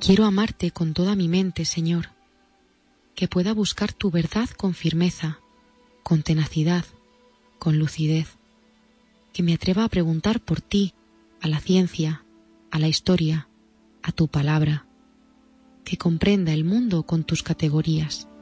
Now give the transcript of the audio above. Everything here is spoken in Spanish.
Quiero amarte con toda mi mente, Señor, que pueda buscar tu verdad con firmeza, con tenacidad, con lucidez, que me atreva a preguntar por ti, a la ciencia, a la historia, a tu palabra, que comprenda el mundo con tus categorías,